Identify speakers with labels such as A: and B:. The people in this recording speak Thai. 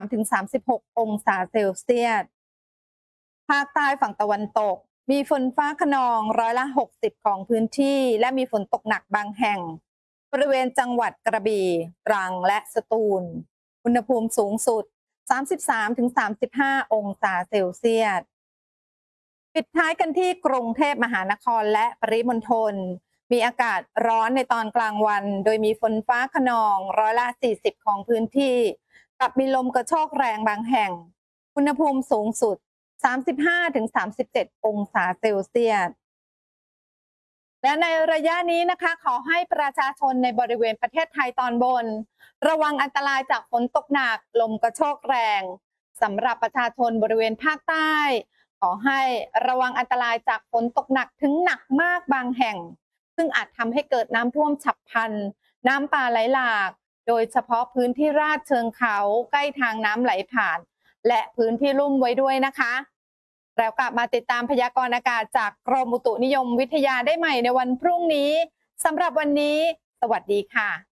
A: ถึง36องศาเซลเซียสภาคใต้ฝั่งตะวันตกมีฝนฟ้าคะนอง60%ของพื้นที่และมีฝนตกหนักบางแห่งบริเวณจังหวัดกระบี่ตรังและสตูลอุณหภูมิสูงสุด33-35องศาเซลเซียสปิดท้ายกันที่กรุงเทพมหานครและปริมณฑลมีอากาศร้อนในตอนกลางวันโดยมีฝนฟ้าคะนอง40%ของพื้นที่กับมีลมกระโชกแรงบางแห่งอุณหภูมิสูงสุด35-37องศาเซลเซียสและในระยะนี้นะคะขอให้ประชาชนในบริเวณประเทศไทยตอนบนระวังอันตรายจากฝนตกหนักลมกระโชกแรงสำหรับประชาชนบริเวณภาคใต้ขอให้ระวังอันตรายจากฝนตกหนักถึงหนักมากบางแห่งซึ่งอาจทำให้เกิดน้ำท่วมฉับพลันน้ำป่าไหลหลากโดยเฉพาะพื้นที่ราบเชิงเขาใกล้ทางน้ำไหลผ่านและพื้นที่ลุ่มไว้ด้วยนะคะแล้วกลับมาติดตามพยากรณ์อากาศจากกรมอุตุนิยมวิทยาได้ใหม่ในวันพรุ่งนี้สำหรับวันนี้สวัสดีค่ะ